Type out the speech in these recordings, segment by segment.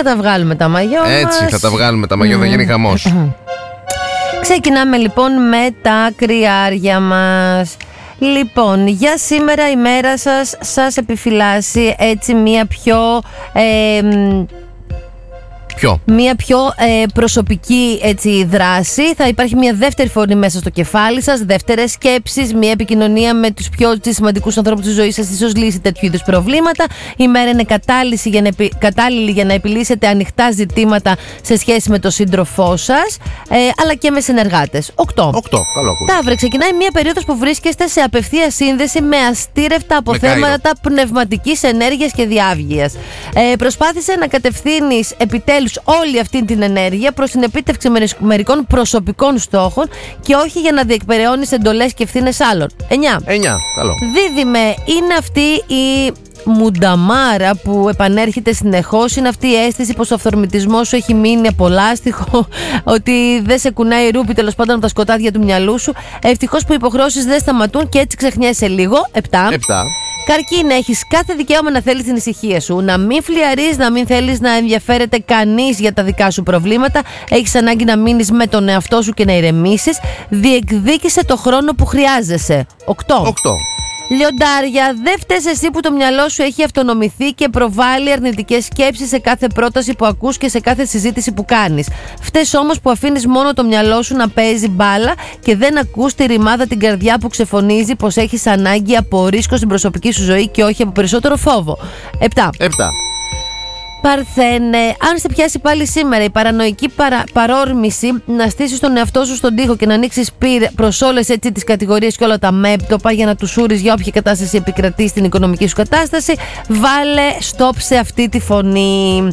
Θα τα βγάλουμε τα μαγιό μας. Έτσι, θα τα βγάλουμε τα μαγιό, θα γίνει χαμός. Ξεκινάμε λοιπόν με τα κρυάρια μας. Λοιπόν, για σήμερα η μέρα σας επιφυλάσσει έτσι μια πιο... Μια πιο προσωπική έτσι, δράση. Θα υπάρχει μια δεύτερη φωνή μέσα στο κεφάλι σας, δεύτερες σκέψεις, μια επικοινωνία με τους πιο σημαντικούς ανθρώπους της ζωής σας, ίσως λύσει τέτοιου είδους προβλήματα. Η μέρα είναι κατάλληλη για να επιλύσετε ανοιχτά ζητήματα σε σχέση με τον σύντροφό σας, αλλά και με συνεργάτες. 8. Καλό. Ταύρε, ξεκινάει μια περίοδος που βρίσκεστε σε απευθεία σύνδεση με αστήρευτα αποθέματα πνευματικής ενέργειας και διάβγειας. Προσπάθησε να κατευθύνεις επιτέλους όλη αυτή την ενέργεια προς την επίτευξη μερικών προσωπικών στόχων και όχι για να διεκπεραιώνεις εντολές και ευθύνες άλλων. 9. Καλό. Δίδυμε, είναι αυτή η μουνταμάρα που επανέρχεται συνεχώς. Είναι αυτή η αίσθηση πως ο αυθορμητισμός σου έχει μείνει απολάστιχο, ότι δεν σε κουνάει η ρούπη τέλος πάντων από τα σκοτάδια του μυαλού σου. Ευτυχώς που οι υποχρεώσεις δεν σταματούν και έτσι ξεχνιέσαι λίγο. 7. Καρκίνη, έχεις κάθε δικαίωμα να θέλεις την ησυχία σου. Να μην φλιαρείς, να μην θέλεις να ενδιαφέρεται κανείς για τα δικά σου προβλήματα. Έχεις ανάγκη να μείνεις με τον εαυτό σου και να ηρεμήσεις. Διεκδίκησε το χρόνο που χρειάζεσαι. 8. Λιοντάρια, δεν φταίς εσύ που το μυαλό σου έχει αυτονομηθεί και προβάλλει αρνητικές σκέψεις σε κάθε πρόταση που ακούς και σε κάθε συζήτηση που κάνεις. Φταίς όμως που αφήνεις μόνο το μυαλό σου να παίζει μπάλα και δεν ακούς τη ρημάδα την καρδιά που ξεφωνίζει πως έχεις ανάγκη από ρίσκο στην προσωπική σου ζωή και όχι από περισσότερο φόβο. 7. Παρθένε, αν σε πιάσει πάλι σήμερα η παρανοϊκή παρόρμηση να στήσεις τον εαυτό σου στον τοίχο και να ανοίξεις προς όλες έτσι τις κατηγορίες και όλα τα μέτωπα για να τους σούρεις για όποια κατάσταση επικρατεί στην οικονομική σου κατάσταση, βάλε stop σε αυτή τη φωνή.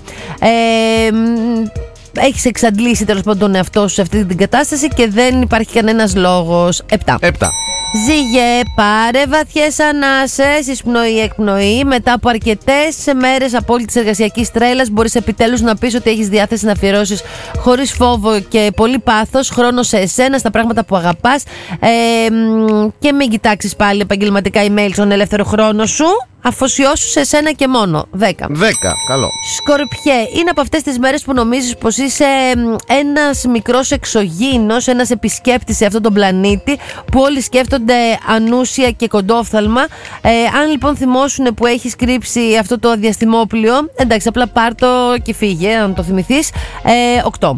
Έχεις εξαντλήσει τέλος πάντων τον εαυτό σου σε αυτή την κατάσταση και δεν υπάρχει κανένας λόγος. 7. Ζήγε, πάρε βαθιές ανάσες, εισπνοή-εκπνοή. Μετά από αρκετές μέρες απόλυτης εργασιακής τρέλας, μπορείς επιτέλους να πεις ότι έχεις διάθεση να αφιερώσεις χωρίς φόβο και πολύ πάθος χρόνο σε εσένα, στα πράγματα που αγαπάς, και μην κοιτάξεις πάλι επαγγελματικά email στον ελεύθερο χρόνο σου. Αφοσιώσου σε σένα και μόνο. 10. Καλό. Σκορπιέ, είναι από αυτές τις μέρες που νομίζεις πως είσαι ένας μικρός εξωγήινος, ένας επισκέπτης σε αυτόν τον πλανήτη που όλοι σκέφτονται ανούσια και κοντόφθαλμα. Αν λοιπόν θυμώσουν που έχεις κρύψει αυτό το διαστημόπλιο, εντάξει, απλά πάρ' το και φύγε, αν το θυμηθείς. 8.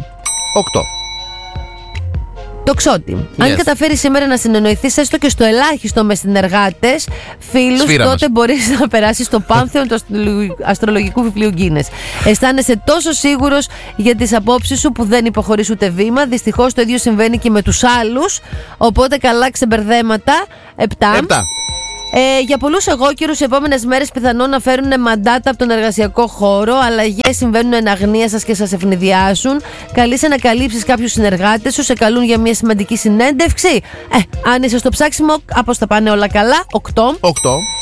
Τοξότη. Αν καταφέρεις σήμερα να συνεννοηθείς έστω και στο ελάχιστο με συνεργάτες, φίλους, τότε μπορείς να περάσεις στο πάνθεον του αστρολογικού βιβλίου Guinness. Αισθάνεσαι τόσο σίγουρος για τις απόψεις σου που δεν υποχωρείς ούτε βήμα. Δυστυχώς το ίδιο συμβαίνει και με τους άλλους. Οπότε καλά ξεμπερδέματα. 7. Για πολλούς εγώκερους οι επόμενες μέρες πιθανόν να φέρουν μαντάτα από τον εργασιακό χώρο. Αλλαγές συμβαίνουν εν αγνία σας και σας ευνηδιάσουν. Καλείσαι να καλύψεις κάποιους συνεργάτες σου, σε καλούν για μια σημαντική συνέντευξη. Αν είσαι στο ψάξιμο, όπως θα πάνε όλα καλά. 8.